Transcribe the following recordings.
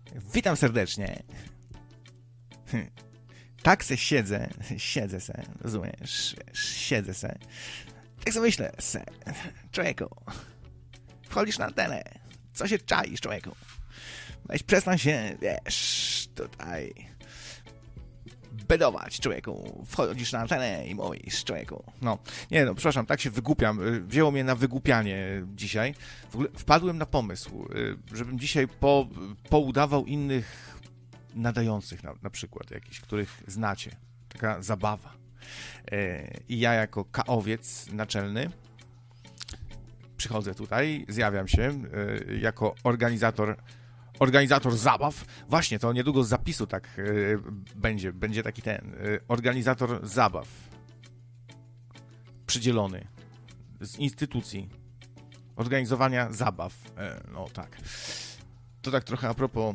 Witam serdecznie. Tak se siedzę se, rozumiesz, siedzę se. Tak sobie myślę se, człowieku, wchodzisz na antenę, co się czaisz, człowieku? Weź przestań się, wiesz, tutaj bedować, człowieku. Wchodzisz na antenę i mówisz, człowieku. No, nie no, przepraszam, tak się wygłupiam. Wzięło mnie na wygłupianie dzisiaj. W ogóle wpadłem na pomysł, żebym dzisiaj poudawał innych nadających, na przykład jakichś, których znacie. Taka zabawa. I ja jako kaowiec naczelny przychodzę tutaj, zjawiam się jako organizator zabaw. Właśnie, to niedługo z zapisu tak będzie taki organizator zabaw przydzielony z instytucji organizowania zabaw. No tak. To tak trochę a propos,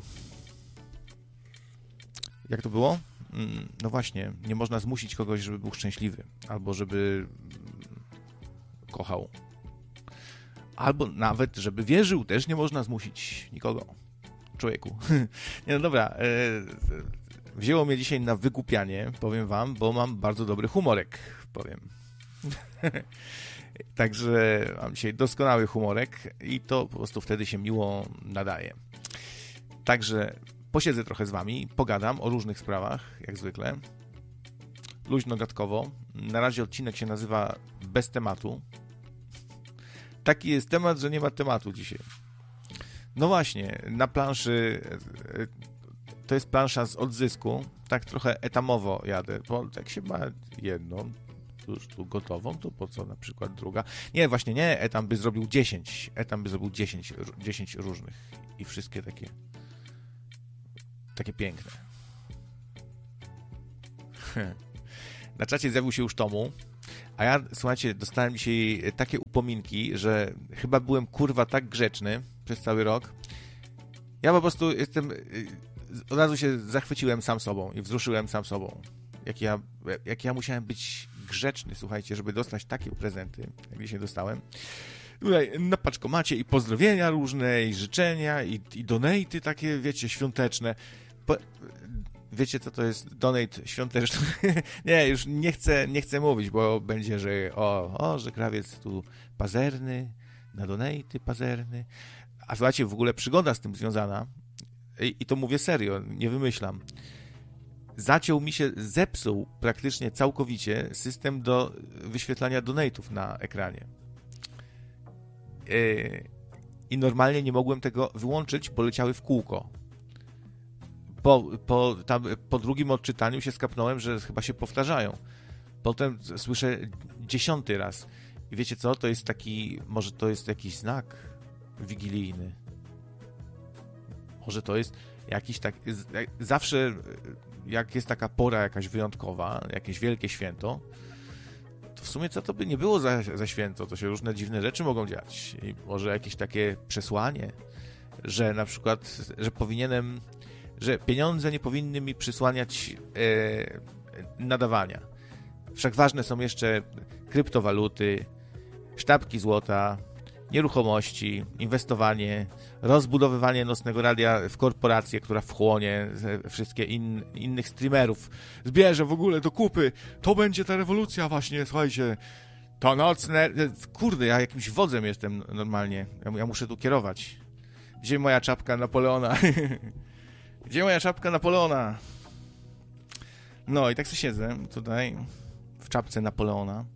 jak to było? No właśnie, nie można zmusić kogoś, żeby był szczęśliwy, albo żeby kochał, albo nawet, żeby wierzył, też nie można zmusić nikogo. Człowieku. Nie, no dobra, wzięło mnie dzisiaj na wygłupianie, powiem wam, bo mam bardzo dobry humorek, powiem. Także mam dzisiaj doskonały humorek i to po prostu wtedy się miło nadaje. Także posiedzę trochę z wami, pogadam o różnych sprawach, jak zwykle. Luźno, gadkowo. Na razie odcinek się nazywa Bez tematu. Taki jest temat, że nie ma tematu dzisiaj. No właśnie, na planszy, to jest plansza z odzysku, tak trochę etamowo jadę, bo jak się ma jedną, już tu gotową, to po co na przykład druga? Nie, właśnie nie, etam by zrobił 10 różnych i wszystkie takie piękne. Na czacie zjawił się już Tomu, a ja, słuchajcie, dostałem dzisiaj takie upominki, że chyba byłem kurwa tak grzeczny przez cały rok. Ja po prostu od razu się zachwyciłem sam sobą i wzruszyłem sam sobą. Jak ja musiałem być grzeczny, słuchajcie, żeby dostać takie prezenty, jak dzisiaj dostałem. Tutaj na paczkomacie i pozdrowienia różne, i życzenia, i donaty takie, wiecie, świąteczne. Wiecie, co to jest donate świąteczny? Nie, już nie chcę mówić, bo będzie, że że krawiec tu pazerny, na donaty pazerny. A słuchajcie, w ogóle przygoda z tym związana, i to mówię serio, nie wymyślam, zepsuł praktycznie całkowicie system do wyświetlania donate'ów na ekranie. I normalnie nie mogłem tego wyłączyć, bo leciały w kółko. Po drugim odczytaniu się skapnąłem, że chyba się powtarzają. Potem słyszę 10 raz. I wiecie co? To jest może to jest jakiś znak wigilijny. Może to jest jakiś zawsze jak jest taka pora jakaś wyjątkowa, jakieś wielkie święto, to w sumie co to by nie było za święto, to się różne dziwne rzeczy mogą dziać. I może jakieś takie przesłanie, że na przykład, że pieniądze nie powinny mi przysłaniać nadawania. Wszak ważne są jeszcze kryptowaluty, sztabki złota, nieruchomości, inwestowanie, rozbudowywanie nocnego radia w korporację, która wchłonie wszystkie innych streamerów, zbierze w ogóle do kupy. To będzie ta rewolucja właśnie, słuchajcie. To nocne... Kurde, ja jakimś wodzem jestem normalnie. Ja muszę tu kierować. Gdzie moja czapka Napoleona? Gdzie moja czapka Napoleona? No i tak sobie siedzę tutaj w czapce Napoleona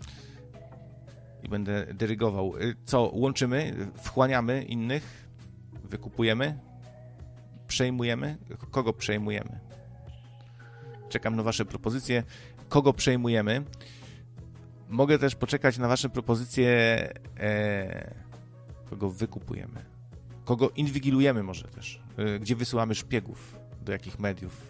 i będę dyrygował. Co? Łączymy? Wchłaniamy innych? Wykupujemy? Przejmujemy? Kogo przejmujemy? Czekam na wasze propozycje. Kogo przejmujemy? Mogę też poczekać na wasze propozycje, kogo wykupujemy. Kogo inwigilujemy może też. Gdzie wysyłamy szpiegów, do jakich mediów.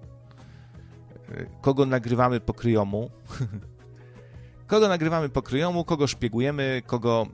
Kogo nagrywamy po kryjomu. Kogo nagrywamy po kryjomu, kogo szpiegujemy, kogo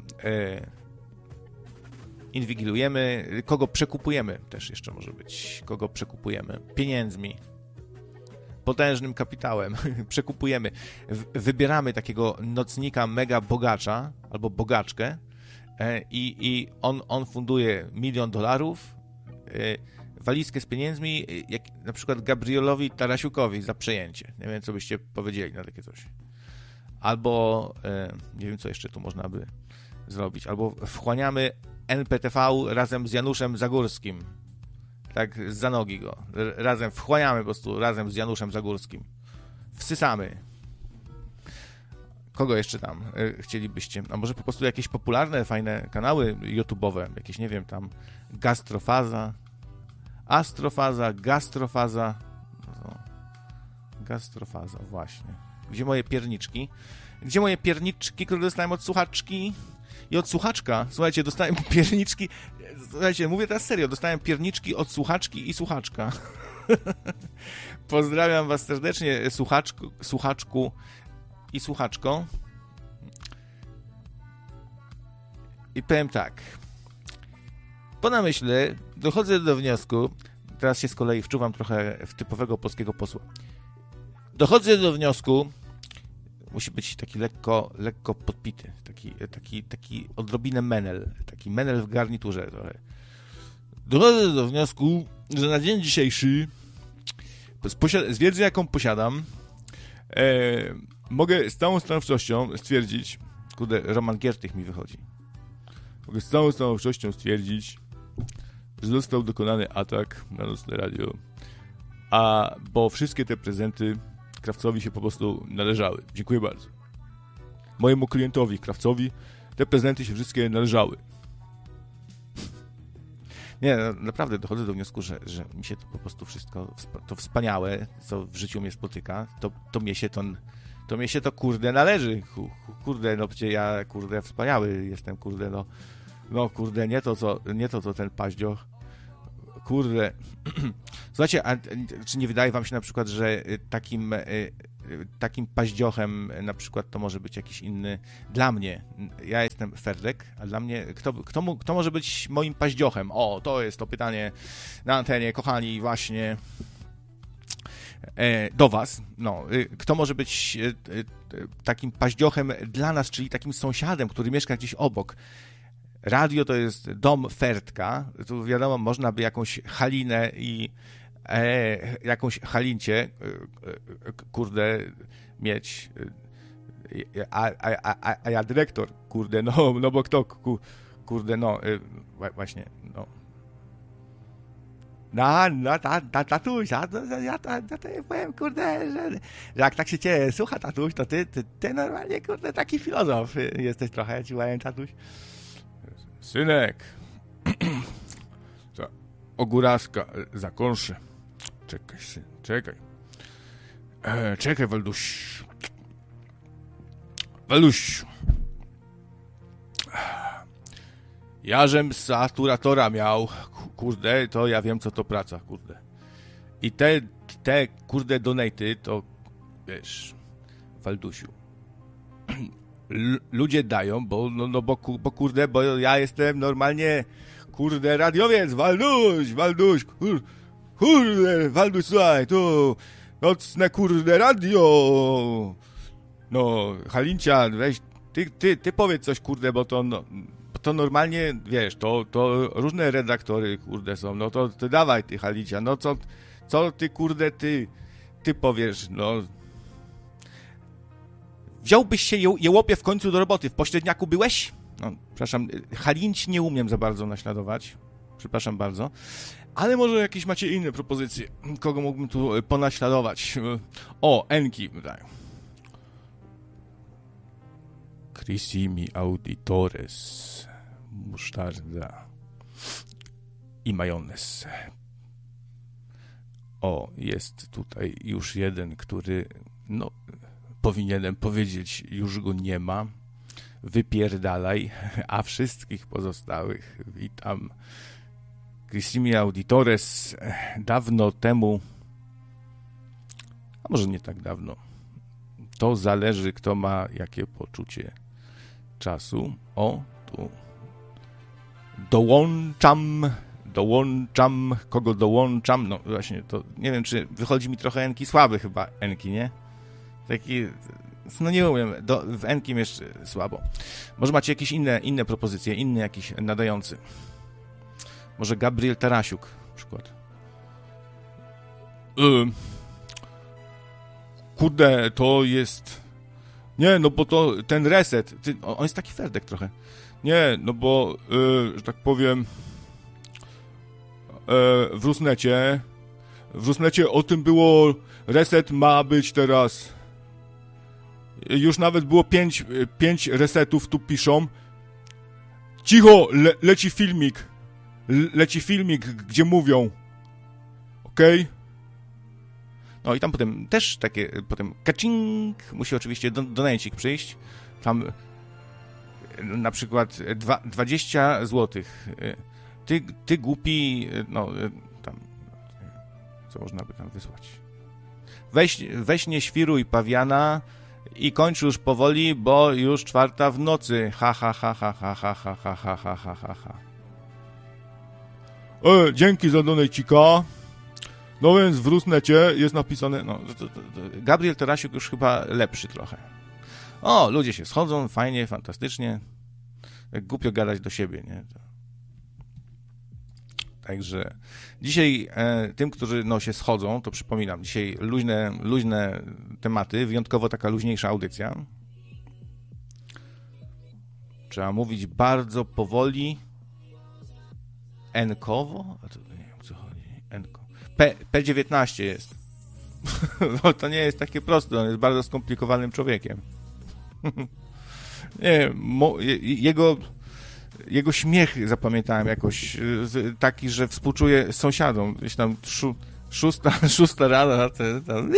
inwigilujemy, kogo przekupujemy też jeszcze może być. Kogo przekupujemy. Pieniędzmi. Potężnym kapitałem. Przekupujemy. Wybieramy takiego nocnika mega bogacza albo bogaczkę i on funduje $1 000 000, walizkę z pieniędzmi, jak na przykład Gabrielowi Tarasiukowi za przejęcie. Nie wiem, co byście powiedzieli na takie coś. Albo, nie wiem, co jeszcze tu można by zrobić. Albo wchłaniamy NPTV razem z Januszem Zagórskim. Tak, za nogi go. Razem wchłaniamy po prostu, razem z Januszem Zagórskim. Wsysamy. Kogo jeszcze tam chcielibyście? A może po prostu jakieś popularne, fajne kanały YouTube'owe, jakieś, nie wiem, tam Gastrofaza, Astrofaza, Gastrofaza. No, Gastrofaza, właśnie. Gdzie moje pierniczki? Gdzie moje pierniczki, które dostałem od słuchaczki? I od słuchaczka, słuchajcie, dostałem pierniczki, słuchajcie, mówię teraz serio, dostałem pierniczki od słuchaczki i słuchaczka. Pozdrawiam was serdecznie, słuchaczku i słuchaczko. I powiem tak. Po namyśle dochodzę do wniosku, teraz się z kolei wczuwam trochę w typowego polskiego posła. Dochodzę do wniosku, musi być taki lekko podpity, taki odrobinę menel, taki menel w garniturze trochę. Dochodzę do wniosku, że na dzień dzisiejszy z wiedzy, jaką posiadam, mogę z całą stanowczością stwierdzić, kurde, Roman Giertych mi wychodzi. Mogę z całą stanowczością stwierdzić, że został dokonany atak na Nocne Radio, bo wszystkie te prezenty Krawcowi się po prostu należały. Dziękuję bardzo. Mojemu klientowi, Krawcowi, te prezenty się wszystkie należały. Nie, naprawdę dochodzę do wniosku, że mi się to po prostu wszystko, to wspaniałe, co w życiu mnie spotyka, to mnie się to kurde należy. Kurde, no przecież ja kurde wspaniały jestem, kurde, no kurde, nie to co ten paździoch. Kurde. Słuchajcie, a czy nie wydaje wam się na przykład, że takim paździochem na przykład to może być jakiś inny... Dla mnie, ja jestem Ferdek, a dla mnie, kto może być moim paździochem? O, to jest to pytanie na antenie, kochani, właśnie do was. No, kto może być takim paździochem dla nas, czyli takim sąsiadem, który mieszka gdzieś obok? Radio to jest dom Ferdka. Tu wiadomo, można by jakąś Halinę i jakąś Halincię, kurde, mieć. A ja dyrektor, kurde, no bo kto, kurde, no, właśnie, no. Tatuś, ja powiem, kurde, że jak tak się cię słucha, tatuś, to ty normalnie, kurde, taki filozof jesteś trochę, ja ci powiem, tatuś. Synek, ogóraska zakąszę. Czekaj, syn, czekaj. Czekaj, Walduś. Walduś. Jażem saturatora miał, kurde, to ja wiem, co to praca, kurde. I te kurde, donaty, to, wiesz, Waldusiu, ludzie dają, bo kurde, bo ja jestem normalnie, kurde, radiowiec, Walduś, kurde, Walduś, słuchaj, tu, nocne, kurde, radio, no, Halincia, weź, ty powiedz coś, kurde, bo to, no, to normalnie, wiesz, to różne redaktory, kurde, są, no to ty dawaj, ty Halincia, no co ty, kurde, ty powiesz, no. Wziąłbyś się, jełopie, w końcu do roboty, w pośredniaku byłeś? No, przepraszam, Halinć nie umiem za bardzo naśladować, przepraszam bardzo, ale może jakieś macie inne propozycje, kogo mógłbym tu ponaśladować? O, Enki, tak. Crissimi auditores, musztarda i majonez. O, jest tutaj już jeden, który, no, powinienem powiedzieć, już go nie ma. Wypierdalaj, a wszystkich pozostałych witam. Crissimi auditores, dawno temu, a może nie tak dawno, to zależy, kto ma jakie poczucie czasu. O, tu dołączam, kogo dołączam? No właśnie, to nie wiem, czy wychodzi mi trochę Enki słaby chyba, Enki, nie? Taki, no nie umiem, w Enkim jeszcze słabo. Może macie jakieś inne propozycje, inny jakiś nadający. Może Gabriel Tarasiuk na przykład. kurde, to jest... Nie, no bo to ten reset, on jest taki ferdek trochę. Nie, no bo, że tak powiem, w Rusnecie o tym było, reset ma być teraz, już nawet było 5 resetów, tu piszą. Cicho, leci filmik, gdzie mówią, okej? No i tam potem też takie, potem kacing, musi oczywiście donajcik przyjść, tam na przykład 20 złotych. Ty głupi, no tam, co można by tam wysłać? Weź nie świruj pawiana i kończ już powoli, bo już 4 w nocy. Ha, ha, ha, ha, ha, ha, ha, ha, ha, ha, ha, ha, ha. Dzięki za donajcika. No więc w Rusnecie jest napisane, no, Gabriel Tarasiuk już chyba lepszy trochę. O, ludzie się schodzą, fajnie, fantastycznie. Jak głupio gadać do siebie, nie? Także dzisiaj tym, którzy no, się schodzą, to przypominam, dzisiaj luźne tematy, wyjątkowo taka luźniejsza audycja. Trzeba mówić bardzo powoli, enkowo, a to nie wiem, o co chodzi, enko. P19 jest. No, to nie jest takie proste, on jest bardzo skomplikowanym człowiekiem. Nie, jego śmiech zapamiętałem jakoś taki, że współczuję sąsiadom. Gdzieś tam szósta rana, tam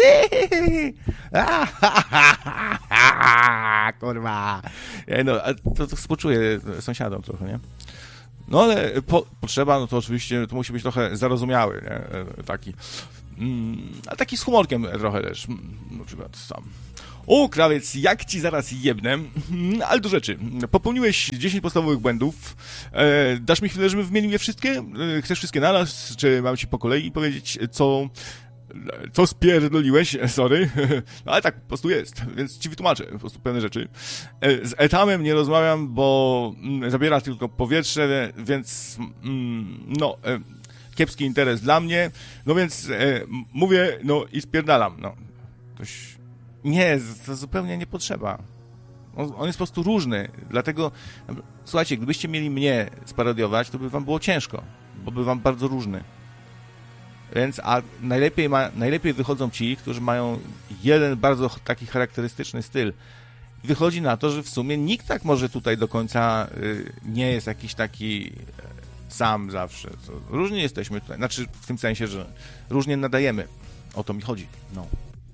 kurwa. No, to współczuję sąsiadom trochę, nie? No ale potrzeba, no to oczywiście to musi być trochę zarozumiały, nie? Taki. A taki z humorkiem trochę też. Na przykład sam. O, krawiec, jak ci zaraz jebnę. Ale do rzeczy. Popełniłeś 10 podstawowych błędów. Dasz mi chwilę, żebym wymienił je wszystkie? Chcesz wszystkie naraz? Czy mam ci po kolei powiedzieć, co spierdoliłeś? Sorry. Ale tak po prostu jest. Więc ci wytłumaczę po prostu pewne rzeczy. Z Etamem nie rozmawiam, bo zabiera tylko powietrze, więc no... kiepski interes dla mnie, no więc mówię, no i spierdalam, no. Nie, to zupełnie nie potrzeba. On jest po prostu różny, dlatego, słuchajcie, gdybyście mieli mnie sparodiować, to by wam było ciężko, bo by wam bardzo różny. Więc, a najlepiej wychodzą ci, którzy mają jeden bardzo taki charakterystyczny styl. Wychodzi na to, że w sumie nikt tak może tutaj do końca nie jest jakiś taki... sam zawsze. Różnie jesteśmy tutaj. Znaczy w tym sensie, że różnie nadajemy. O to mi chodzi. No.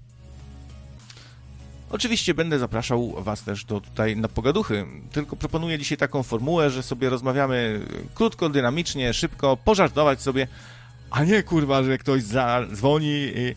Oczywiście będę zapraszał was też tutaj na pogaduchy. Tylko proponuję dzisiaj taką formułę, że sobie rozmawiamy krótko, dynamicznie, szybko, pożartować sobie, a nie kurwa, że ktoś zadzwoni i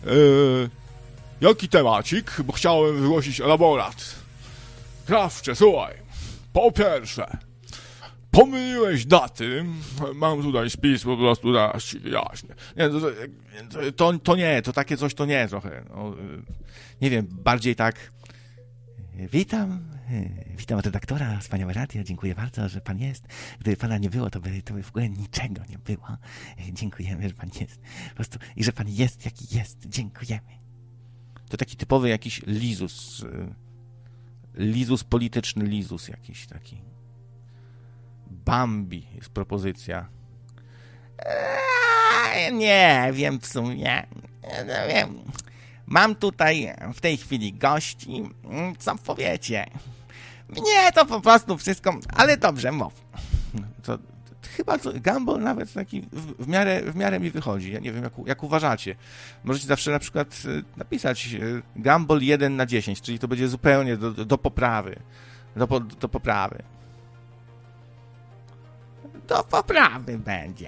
jaki temacik? Bo chciałem wygłosić elaborat. Krawcze, słuchaj. Po pierwsze, pomyliłeś daty, mam tutaj spis, po prostu dasz ci wyjaśnię. Nie, to nie, to takie coś to nie trochę. No, nie wiem, bardziej tak. Witam redaktora, wspaniałe radio, dziękuję bardzo, że pan jest. Gdyby pana nie było, to by w ogóle niczego nie było. Dziękujemy, że pan jest. Po prostu, i że pan jest, jaki jest. Dziękujemy. To taki typowy jakiś lizus polityczny, lizus jakiś taki. Bambi jest propozycja. Nie wiem w sumie. Nie wiem. Mam tutaj w tej chwili gości. Co powiecie? Nie, to po prostu wszystko, ale dobrze, mów. To chyba Gumball nawet taki w miarę mi wychodzi. Ja nie wiem, jak uważacie. Możecie zawsze na przykład napisać Gumball 1/10, czyli to będzie zupełnie do poprawy. Do poprawy. Do poprawy będzie.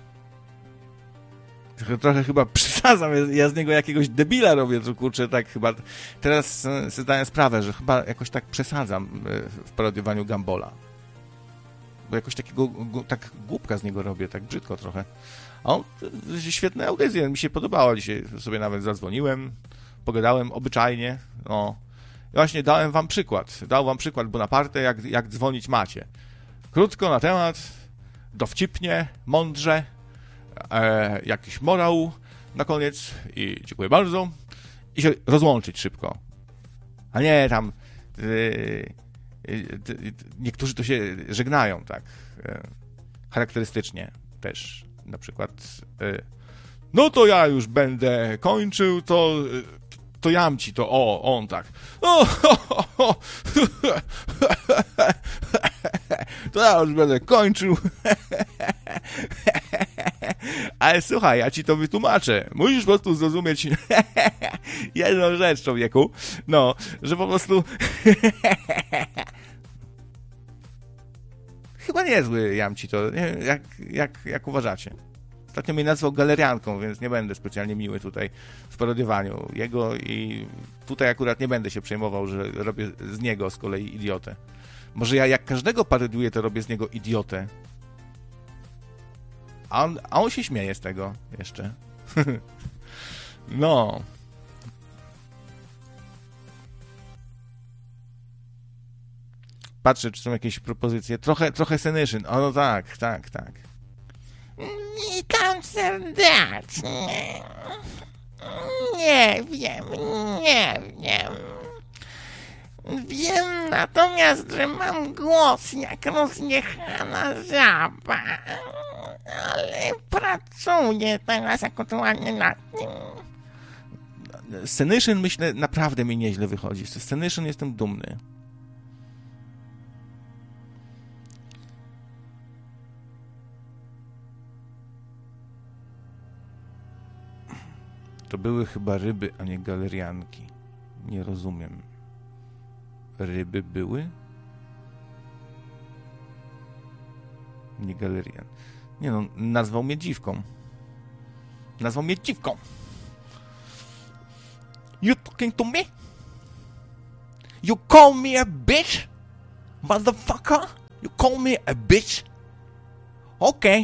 Trochę chyba przesadzam, ja z niego jakiegoś debila robię, to kurczę, tak chyba. Teraz sobie zdaję sprawę, że chyba jakoś tak przesadzam w parodiowaniu Gumballa. Bo jakoś takiego, tak głupka z niego robię, tak brzydko trochę. A on, świetne audycje, mi się podobało dzisiaj, sobie nawet zadzwoniłem, pogadałem obyczajnie, no. I właśnie dałem wam przykład, Bonaparte, jak dzwonić macie. Krótko na temat, dowcipnie, mądrze, jakiś morał, na koniec i dziękuję bardzo i się rozłączyć szybko. A nie tam niektórzy to się żegnają tak charakterystycznie też. Na przykład no to ja już będę kończył, to jamci to, on tak. To ja już będę kończył. Ale słuchaj, ja ci to wytłumaczę. Musisz po prostu zrozumieć jedną rzecz, człowieku. No, że po prostu chyba niezły jamci to, nie? Jak uważacie? Ostatnio mnie nazwał galerianką, więc nie będę specjalnie miły tutaj w parodiowaniu jego i tutaj akurat nie będę się przejmował, że robię z niego z kolei idiotę. Może ja jak każdego parodiuję, to robię z niego idiotę. A on się śmieje z tego jeszcze. No. Patrzę, czy są jakieś propozycje. Trochę Senation. O, no tak. Witam serdecznie. Nie wiem. Wiem natomiast, że mam głos jak rozjechana żaba. Ale pracuję teraz aktualnie nad tym. Senation, myślę, naprawdę mi nieźle wychodzi. Z Senation jestem dumny. To były chyba ryby, a nie galerianki. Nie rozumiem. Ryby były? Nie galerian. Nie no, nazwał mnie dziwką. You talking to me? You call me a bitch? Motherfucker? You call me a bitch? Okej.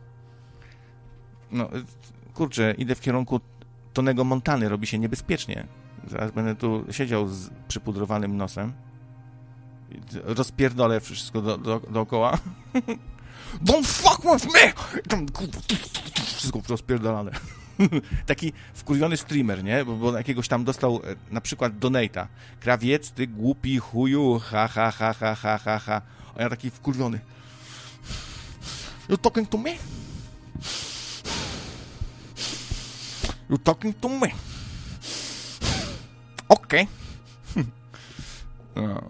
No, kurczę, idę w kierunku Tonego Montany, robi się niebezpiecznie. Zaraz będę tu siedział z przypudrowanym nosem. Rozpierdolę wszystko dookoła. Don't fuck with me! Wszystko rozpierdolane. Taki wkurwiony streamer, nie? Bo jakiegoś tam dostał na przykład donate'a. Krawiec, ty głupi chuju, ha. A ja taki wkurwiony. You talking to me? You talking to me? Okej. No.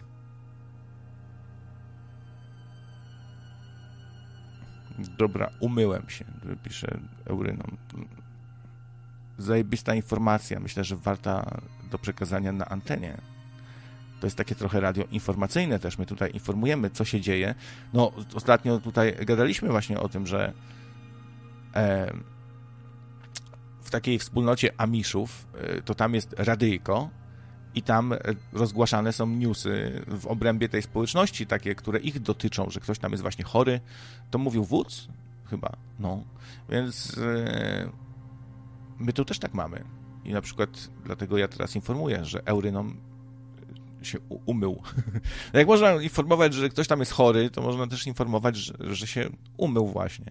Dobra, umyłem się, pisze Euryną. Zajebista informacja, myślę, że warta do przekazania na antenie. To jest takie trochę radio informacyjne też, my tutaj informujemy, co się dzieje. No, ostatnio tutaj gadaliśmy właśnie o tym, że w takiej wspólnocie Amishów, to tam jest radyjko i tam rozgłaszane są newsy w obrębie tej społeczności, takie, które ich dotyczą, że ktoś tam jest właśnie chory. To mówił wódz? Chyba, no. Więc my tu też tak mamy. I na przykład dlatego ja teraz informuję, że Euryną się umył. Jak można informować, że ktoś tam jest chory, to można też informować, że się umył właśnie.